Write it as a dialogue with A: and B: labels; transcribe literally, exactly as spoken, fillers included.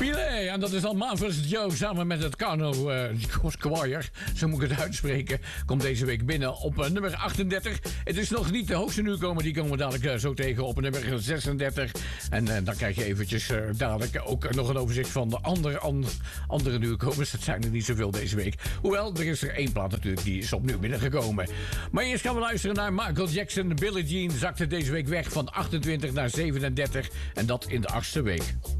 A: Filet, en dat is dan Marvelous Joe samen met het Carno uh, Choir, zo moet ik het uitspreken, komt deze week binnen op uh, nummer achtendertig. Het is nog niet de hoogste nieuwkomer, die komen we dadelijk uh, zo tegen op nummer zesendertig. En uh, dan krijg je eventjes uh, dadelijk ook nog een overzicht van de andere, an, andere nieuwkomers. Dat zijn er niet zoveel deze week. Hoewel, er is er één plaat natuurlijk, die is opnieuw binnengekomen. Maar eerst gaan we luisteren naar Michael Jackson. Billie Jean zakte deze week weg van achtentwintig naar zevenendertig. En dat in de achtste week.